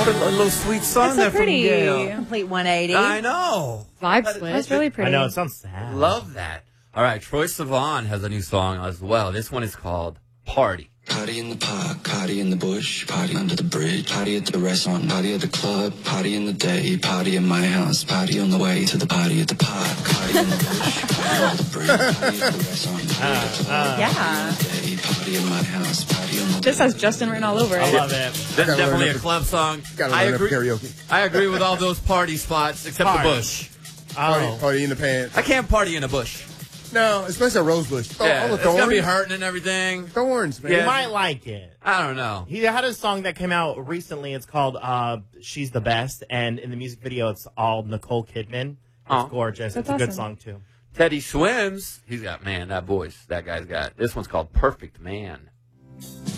What a little sweet song there That's so from pretty. Gail. Complete 180. I know. Vibe switch. That's really pretty. I know, it sounds sad. Love that. All right, Troye Sivan has a new song as well. This one is called Party. Party in the park, party in the bush, party under the bridge, party at the restaurant, party at the club, party in the day, party in my house, party on the way to the party at the park, party in the bush, party under the bridge, party at the restaurant, party at the club, Yeah. party in the day, party in my house, party on the This has Justin written all over it. I love it. That's Gotta definitely learn a that club song. Gotta I learn that for agree. karaoke. I agree with all those party spots except Party. the bush. Oh. Party in the pants. I can't party in a bush. No, especially a rose bush. All the It's gonna be thorns. hurting and everything. Thorns, man. You Yeah. might like it. I don't know. He had a song that came out recently. It's called She's the Best. And in the music video, it's all Nicole Kidman. It's Oh. gorgeous. That's it's a good awesome. song, too. Teddy Swims. He's got, man, that voice that guy's got. This one's called Perfect Man.